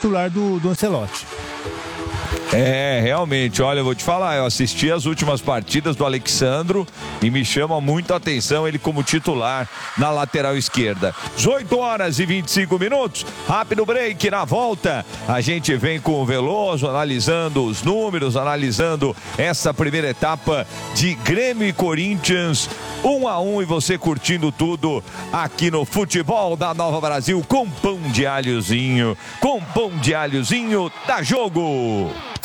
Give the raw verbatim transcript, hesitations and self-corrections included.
titular do, do Ancelotti. É, realmente, olha, eu vou te falar, eu assisti as últimas partidas do Alexandro e me chama muito a atenção ele como titular na lateral esquerda. dezoito horas e vinte e cinco minutos, rápido break, na volta a gente vem com o Veloso analisando os números, analisando essa primeira etapa de Grêmio e Corinthians, um a um, e você curtindo tudo aqui no Futebol da Nova Brasil com pão de alhozinho, com pão de alhozinho, dá jogo!